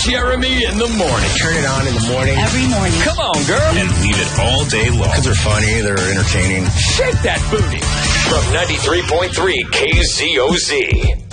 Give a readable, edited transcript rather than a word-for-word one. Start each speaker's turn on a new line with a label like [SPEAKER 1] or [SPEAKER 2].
[SPEAKER 1] Jeremy in the morning.
[SPEAKER 2] Turn it on in the morning.
[SPEAKER 3] Every morning.
[SPEAKER 1] Come on, girl.
[SPEAKER 4] And leave it all day long.
[SPEAKER 2] Because they're funny, they're entertaining.
[SPEAKER 1] Shake that booty.
[SPEAKER 5] From 93.3 KZOZ.